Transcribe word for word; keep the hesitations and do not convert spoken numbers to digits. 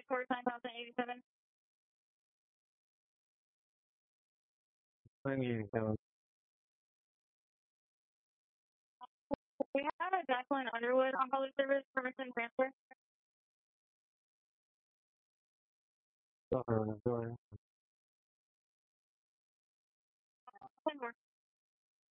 Force nine thousand eighty-seven. nine eighty-seven. We have a Jacqueline Underwood on call service. Permission transfer. Go ahead, go ahead.